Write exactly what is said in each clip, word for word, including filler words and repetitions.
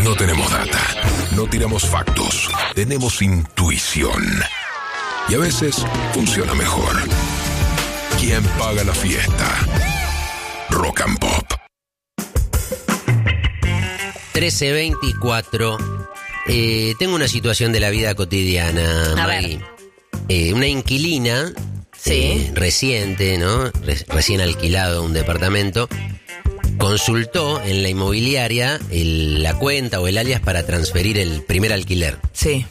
No tenemos data, no tiramos factos, tenemos intuición. Y a veces funciona mejor. ¿Quién paga la fiesta? Rock and Pop. trece veinticuatro. Eh, tengo una situación de la vida cotidiana, A Maggie. ver. Eh, una inquilina Sí. eh, reciente, ¿no? Re- recién alquilado un departamento, consultó en la inmobiliaria el- la cuenta o el alias para transferir el primer alquiler. Sí.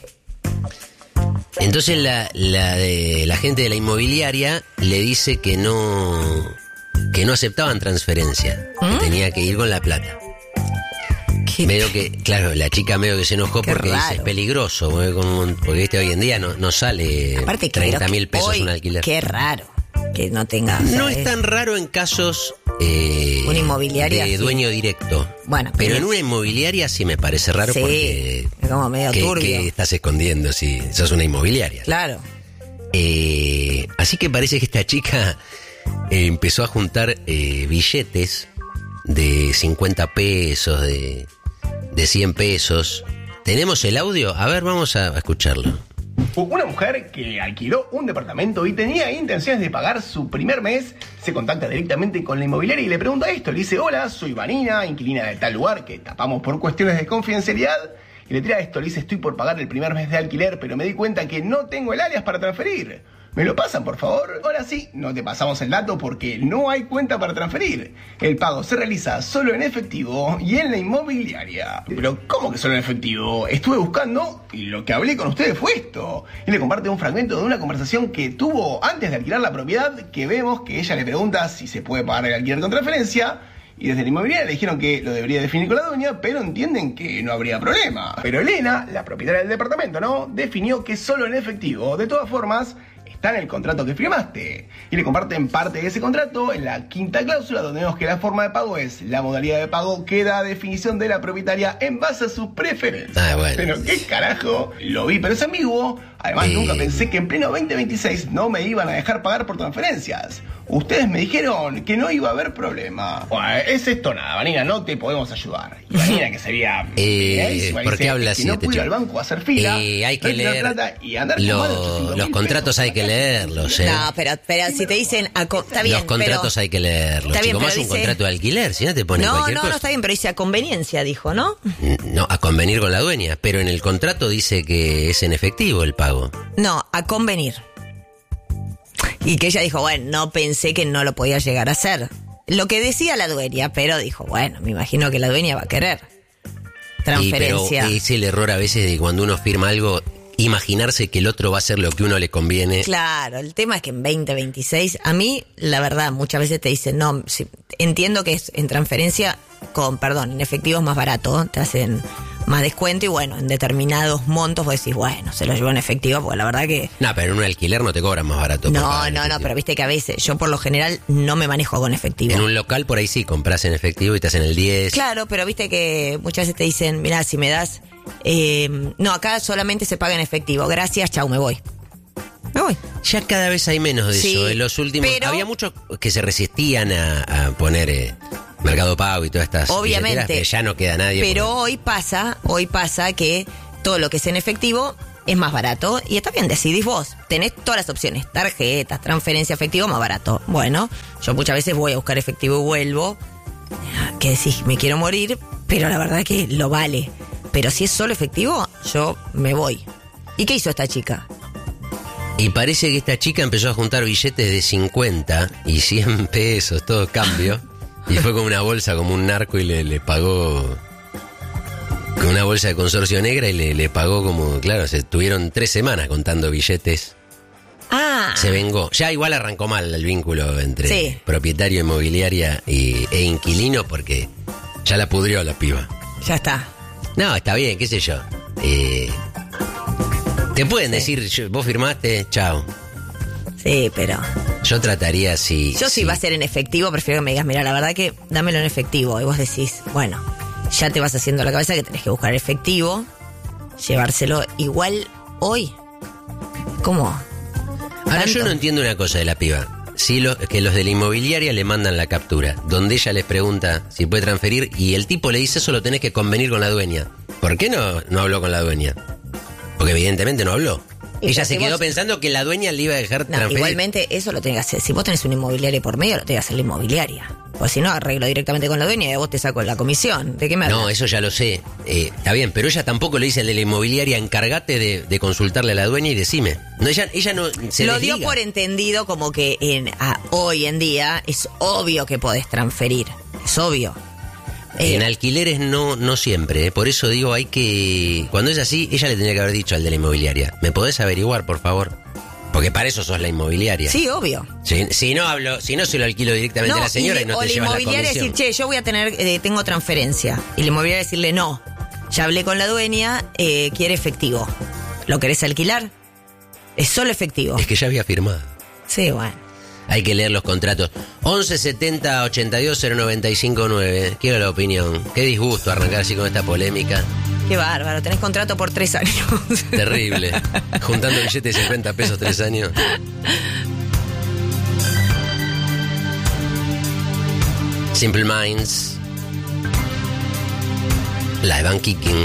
Entonces la, la, de, la gente de la inmobiliaria le dice que no que no aceptaban transferencia, ¿Mm? que tenía que ir con la plata. Qué- Medio que, claro, la chica medio que se enojó Qué porque dice raro. es peligroso, porque, como- porque viste, hoy en día no, no sale Aparte que treinta creo que mil pesos hoy, un alquiler. Qué raro que no tenga. o sea, No es tan raro en casos eh, Una inmobiliaria, de sí. dueño directo. Bueno, pero pero- en una inmobiliaria sí me parece raro Sí, porque es como medio ¿qué, turbio. qué estás escondiendo si sos una inmobiliaria? Claro. Eh, así que parece que esta chica eh, empezó a juntar eh, billetes de cincuenta pesos, de, de cien pesos. ¿Tenemos el audio? A ver, vamos a escucharlo. Una mujer que alquiló un departamento y tenía intenciones de pagar su primer mes, se contacta directamente con la inmobiliaria y le pregunta esto. Le dice: hola, soy Vanina, inquilina de tal lugar que tapamos por cuestiones de confidencialidad. Y le tira esto, le dice: estoy por pagar el primer mes de alquiler, pero me di cuenta que no tengo el alias para transferir. ¿Me lo pasan, por favor? Ahora sí, no te pasamos el dato porque no hay cuenta para transferir. El pago se realiza solo en efectivo y en la inmobiliaria. Pero, ¿cómo que solo en efectivo? Estuve buscando y lo que hablé con ustedes fue esto. Y le comparte un fragmento de una conversación que tuvo antes de alquilar la propiedad, que vemos que ella le pregunta si se puede pagar el alquiler con transferencia. Y desde la inmobiliaria le dijeron que lo debería definir con la dueña, pero entienden que no habría problema. Pero Elena, la propietaria del departamento, ¿no?, definió que solo en efectivo. De todas formas, está en el contrato que firmaste. Y le comparten parte de ese contrato en la quinta cláusula, donde vemos que la forma de pago es la modalidad de pago que da definición de la propietaria en base a sus preferencias. Ah, bueno. Pero qué carajo, lo vi, pero es ambiguo. Además, Eh. nunca pensé que en pleno veinte veintiséis no me iban a dejar pagar por transferencias. Ustedes me dijeron que no iba a haber problema. Bueno, es esto nada, Vanina, no te podemos ayudar. Y Vanina, que sería... Eh, ¿por qué hablas Si así no este pude ir chico? al banco a hacer fila... Eh, hay que no tener leer plata y andar lo- con más de ochocientos mil los contratos, pesos. hay que leerlos, ¿eh? No, pero, pero si te dicen. a co- Está bien. Los contratos pero, hay que leerlos, Está bien, chicos. Más pero un dice- contrato de alquiler, si no te ponen No, cualquier no, cosa. no está bien, pero dice a conveniencia, dijo, ¿no? No, a convenir con la dueña, pero en el contrato dice que es en efectivo el pago. No, a convenir. Y que ella dijo, bueno, no pensé que no lo podía llegar a hacer. Lo que decía la dueña, pero dijo, bueno, me imagino que la dueña va a querer. Transferencia. Y, pero es el error a veces de cuando uno firma algo, imaginarse que el otro va a hacer lo que uno le conviene. Claro, el tema es que en veinte veintiséis, a mí, la verdad, muchas veces te dicen, no, sí, entiendo que es en transferencia, con, perdón, en efectivo es más barato, te hacen más descuento y bueno, en determinados montos vos decís, bueno, se lo llevo en efectivo, porque la verdad que... No, pero en un alquiler no te cobran más barato. por No, pagar en no, no, efectivo. pero viste que a veces, yo por lo general no me manejo con efectivo. En un local por ahí sí, compras en efectivo y te hacen el diez. Claro, pero viste que muchas veces te dicen, mira, si me das... eh, no, acá solamente se paga en efectivo, gracias, chau, me voy. Me voy. Ya cada vez hay menos de Sí, eso. En los últimos pero- había muchos que se resistían a, a poner eh, Mercado Pago y todas estas Obviamente. billeteras, pero ya no queda nadie. Pero porque- hoy pasa, hoy pasa que todo lo que es en efectivo es más barato y está bien, decidís vos. Tenés todas las opciones, tarjetas, transferencia, efectivo, más barato. Bueno, yo muchas veces voy a buscar efectivo y vuelvo, que decís, me quiero morir, pero la verdad que lo vale. Pero si es solo efectivo, yo me voy. ¿Y qué hizo esta chica? Y parece que esta chica empezó a juntar billetes de cincuenta y cien pesos, todo cambio. Y fue con una bolsa como un narco y le, le pagó con una bolsa de consorcio negra y le, le pagó como, claro, se tuvieron tres semanas contando billetes. Ah, Se vengó. Ya igual arrancó mal el vínculo entre Sí. propietario inmobiliaria y, e inquilino porque ya la pudrió la piba. ya está. No, está bien, qué sé yo. Eh, te pueden decir, yo- vos firmaste, chao. Sí, pero... Yo trataría si... Yo si va a ser en efectivo, prefiero que me digas, mira, la verdad que dámelo en efectivo. Y vos decís, bueno, ya te vas haciendo la cabeza que tenés que buscar efectivo, llevárselo igual hoy. ¿Cómo? Ahora yo tanto. no entiendo una cosa de la piba. Sí, lo, que los de la inmobiliaria le mandan la captura, donde ella les pregunta si puede transferir y el tipo le dice, eso lo tenés que convenir con la dueña. ¿Por qué no, no habló con la dueña? Porque evidentemente no habló. Y Ella porque se quedó vos- pensando que la dueña le iba a dejar No, transferir. igualmente eso lo tenés que hacer. Si vos tenés una inmobiliaria por medio, lo tenés que hacer la inmobiliaria. Pues si no, arreglo directamente con la dueña y a vos te saco la comisión. ¿De qué me hablas? No, eso ya lo sé. Eh, está bien, pero ella tampoco le dice al de la inmobiliaria, encárgate de, de consultarle a la dueña y decime. No, ella, ella no se Lo desliga. dio por entendido como que en, a- hoy en día es obvio que podés transferir. Es obvio. Eh, En alquileres no, no siempre, eh. Por eso digo, hay que... Cuando es así, ella le tendría que haber dicho al de la inmobiliaria, ¿me podés averiguar, por favor? Porque para eso sos la inmobiliaria. sí, obvio. Si, si no hablo, si no se lo alquilo directamente a la señora y, le- no o te la llevas la inmobiliaria comisión. decir, che, yo voy a tener, eh, tengo transferencia. Y la inmobiliaria decirle, no, ya hablé con la dueña, eh, quiere efectivo. ¿Lo querés alquilar? Es solo efectivo. Es que ya había firmado. Sí, bueno. Hay que leer los contratos. once setenta ochenta y dos cero noventa y cinco nueve. Quiero la opinión. Qué disgusto arrancar así con esta polémica. Qué bárbaro, tenés contrato por tres años. Terrible. Juntando billetes de cincuenta pesos tres años. Simple Minds. Live and Kicking.